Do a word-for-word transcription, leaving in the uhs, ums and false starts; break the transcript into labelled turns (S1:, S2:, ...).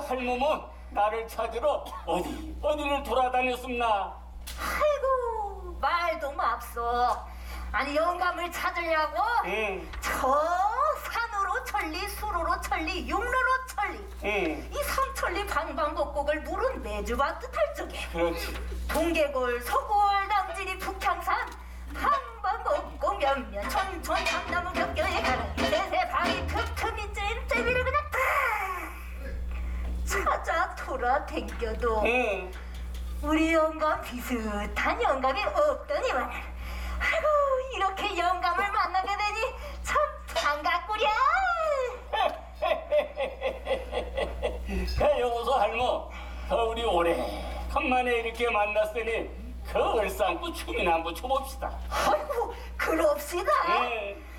S1: 할멈은 나를 찾으러 어디 어디를 돌아다녔습나?
S2: 아이고 말도 맙소. 아니 영감을 찾으려고
S1: 응.
S2: 저 산으로 천리 수로로 천리 육로로 천리
S1: 응.
S2: 이 삼천리 방방곡곡을 물은 매주밭 할 적에
S1: 그렇지.
S2: 동계골 서골 남진이 북향산 방방곡곡 몇몇 천천 참나무 겹겨에 가는 세세 바위 틈틈이 잼잼이를 그냥 다 찾아 돌아댕겨도
S1: 응.
S2: 우리 영감 비슷한 영감이 없더니만 아이고 이렇게 영감을 만나게 되니 참 반갑구려.
S1: 그 여보소 할머, 그 우리 오래간만에 이렇게 만났으니 그 얼싸안고 춤이나 한번 춰봅시다.
S2: 아이고 그럽시다.
S1: 응.